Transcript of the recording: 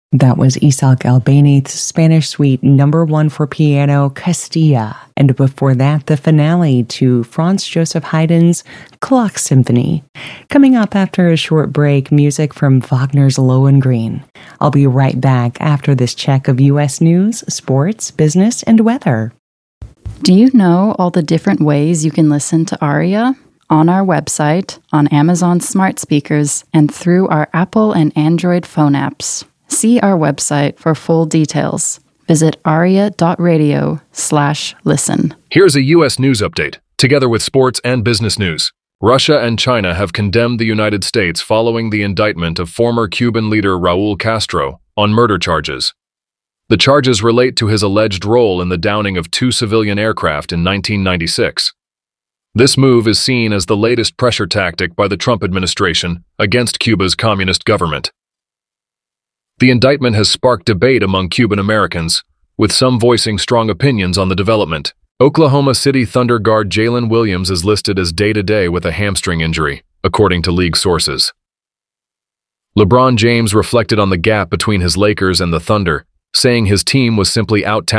That was Isaac Albéniz's Spanish Suite #1 for piano, Castilla, and before that, the finale to Franz Joseph Haydn's Clock Symphony. Coming up after a short break, music from Wagner's Lohengrin. I'll be right back after this check of U.S. news, sports, business, and weather. Do you know all the different ways you can listen to Aria? On our website, on Amazon smart speakers, and through our Apple and Android phone apps. See our website for full details. Visit aria.radio/listen. Here's a U.S. news update, together with sports and business news. Russia and China have condemned the United States following the indictment of former Cuban leader Raul Castro on murder charges. The charges relate to his alleged role in the downing of 2 civilian aircraft in 1996. This move is seen as the latest pressure tactic by the Trump administration against Cuba's communist government. The indictment has sparked debate among Cuban Americans, with some voicing strong opinions on the development. Oklahoma City Thunder guard Jalen Williams is listed as day-to-day with a hamstring injury, according to league sources. LeBron James reflected on the gap between his Lakers and the Thunder, saying his team was simply out